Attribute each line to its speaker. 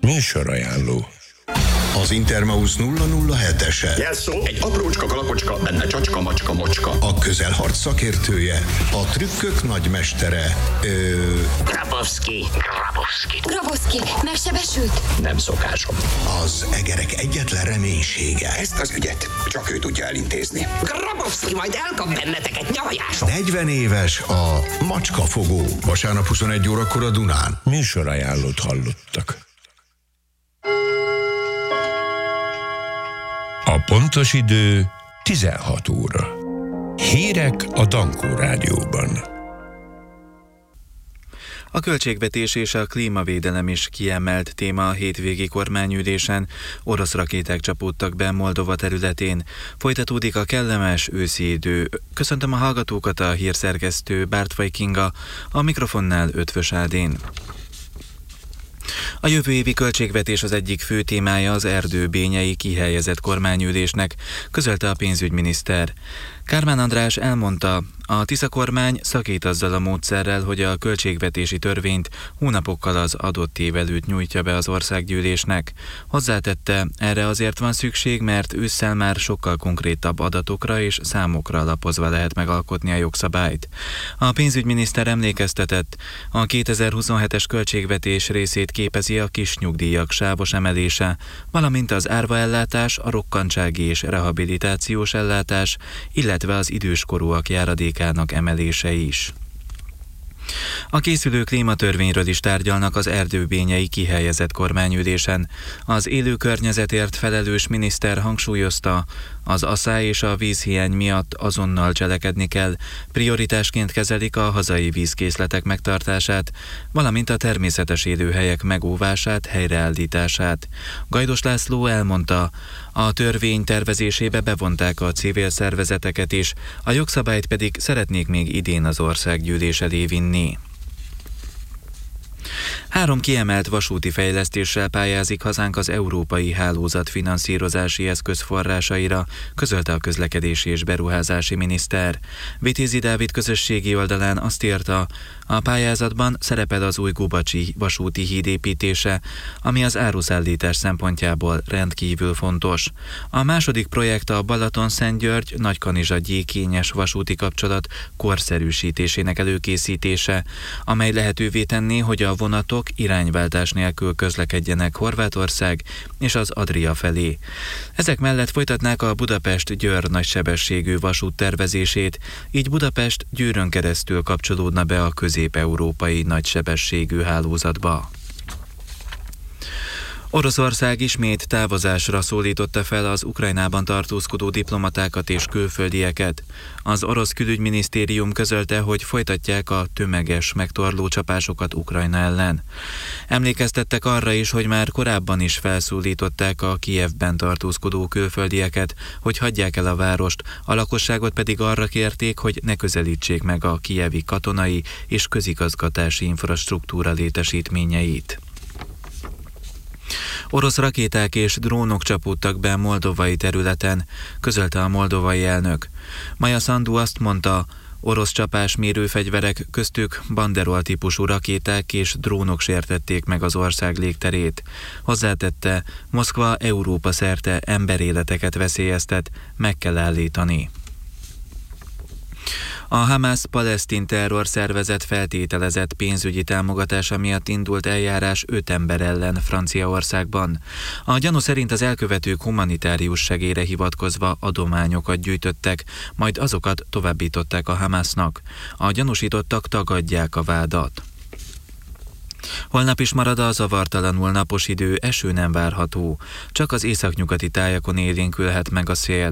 Speaker 1: Műsorajánló.
Speaker 2: Az Intermausz 007-ese.
Speaker 3: Jelszó, egy aprócska kalapocska, benne csacska, macska, mocska.
Speaker 2: A közelharc szakértője, a trükkök nagymestere,
Speaker 3: Grabowski.
Speaker 4: Grabowski, megsebesült?
Speaker 3: Nem szokásom.
Speaker 2: az egerek egyetlen reménysége.
Speaker 3: Ezt az ügyet csak ő tudja elintézni. Grabowski majd elkap benneteket nyavajáson.
Speaker 2: 40 éves a macskafogó. Vasárnap 21 órakor a Dunán.
Speaker 1: Műsorajánlót hallottak. A pontos idő 16 óra. Hírek a Dankó Rádióban.
Speaker 5: A költségvetés és a klímavédelem is kiemelt téma a hétvégi kormányülésen. Orosz rakéták csapódtak be Moldova területén. Folytatódik a kellemes őszi idő. Köszöntöm a hallgatókat, a hírszerkesztő Bártfai Kinga, a mikrofonnál Ötvös Ádén. A jövő évi költségvetés az egyik fő témája az erdőbényei kihelyezett kormányülésnek, közölte a pénzügyminiszter. Kármán András elmondta, a Tisza kormány szakít azzal a módszerrel, hogy a költségvetési törvényt hónapokkal az adott év előtt nyújtja be az országgyűlésnek. Hozzátette, erre azért van szükség, mert ősszel már sokkal konkrétabb adatokra és számokra alapozva lehet megalkotni a jogszabályt. A pénzügyminiszter emlékeztetett, a 2027-es költségvetés részét képezi a kis nyugdíjak sávos emelése, valamint az árvaellátás, a rokkantsági és rehabilitációs ellátás, illetve az időskorúak járadékának emelése is. A készülő klímatörvényről is tárgyalnak az erdőbényei kihelyezett kormányülésen. Az élő környezetért felelős miniszter hangsúlyozta, az aszály és a vízhiány miatt azonnal cselekedni kell, prioritásként kezelik a hazai vízkészletek megtartását, valamint a természetes élőhelyek megóvását, helyreállítását. Gajdos László elmondta, a törvény tervezésébe bevonták a civil szervezeteket is, a jogszabályt pedig szeretnék még idén az országgyűlés elé vinni. 3 kiemelt vasúti fejlesztéssel pályázik hazánk az Európai Hálózat finanszírozási eszköz forrásaira, közölte a közlekedési és beruházási miniszter. Vitézi Dávid közösségi oldalán azt írta, a pályázatban szerepel az új Gubacsi vasúti híd építése, ami az áruszállítás szempontjából rendkívül fontos. A második projekt a Balaton-Szentgyörgy-Nagykanizsa-Gyékényes vasúti kapcsolat korszerűsítésének előkészítése, amely lehetővé tenné, hogy a vonatok irányváltás nélkül közlekedjenek Horvátország és az Adria felé. Ezek mellett folytatnák a Budapest-Győr nagysebességű vasút tervezését, így Budapest Győrön keresztül kapcsolódna be a közép-európai nagysebességű hálózatba. Oroszország ismét távozásra szólította fel az Ukrajnában tartózkodó diplomatákat és külföldieket. Az orosz külügyminisztérium közölte, hogy folytatják a tömeges megtorló csapásokat Ukrajna ellen. Emlékeztettek arra is, hogy már korábban is felszólították a Kijevben tartózkodó külföldieket, hogy hagyják el a várost, a lakosságot pedig arra kérték, hogy ne közelítsék meg a kijevi katonai és közigazgatási infrastruktúra létesítményeit. Orosz rakéták és drónok csapódtak be moldovai területen, közölte a moldovai elnök. Maja Sandu azt mondta, orosz csapásmérő fegyverek, köztük Banderol típusú rakéták és drónok sértették meg az ország légterét. Hozzátette, Moszkva Európa szerte emberéleteket veszélyeztet, meg kell állítani. A Hamász palesztin terrorszervezet feltételezett pénzügyi támogatása miatt indult eljárás 5 ember ellen Franciaországban. A gyanú szerint az elkövetők humanitárius segélyre hivatkozva adományokat gyűjtöttek, majd azokat továbbították a Hamásznak. A gyanúsítottak tagadják a vádat. Holnap is marad a zavartalanul napos idő, eső nem várható. Csak az északnyugati tájakon élénkülhet meg a szél.